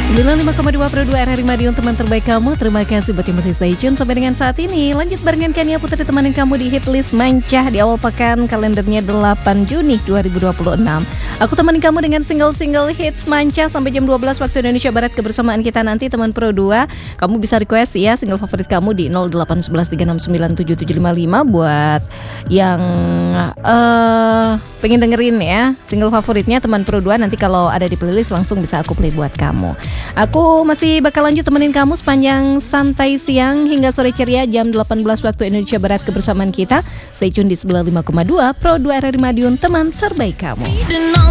95,2 Pro 2 RRI Madiun, teman terbaik kamu. Terima kasih buat yang masih stay tune sampai dengan saat ini. Lanjut barengan Kania Putri temanin kamu di hit list Mancah di awal pekan, kalendernya 8 Juni 2026. Aku temenin kamu dengan single-single hits Mancah sampai jam 12 waktu Indonesia Barat. Kebersamaan kita nanti teman Pro 2. Kamu bisa request ya single favorit kamu di 08113697755 buat yang pengen dengerin ya single favoritnya teman Pro 2. Nanti kalau ada di playlist langsung bisa aku play buat kamu. Aku masih bakal lanjut temenin kamu sepanjang santai siang hingga sore ceria jam 18 waktu Indonesia Barat. Kebersamaan kita stay tune di 95,2 Pro 2 RRI Madiun, teman terbaik kamu.